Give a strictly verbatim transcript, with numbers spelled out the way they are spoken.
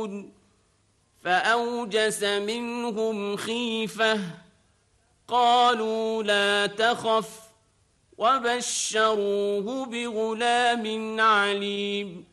فأوجس منهم خيفة قالوا لا تخف وبشروه بغلام عليم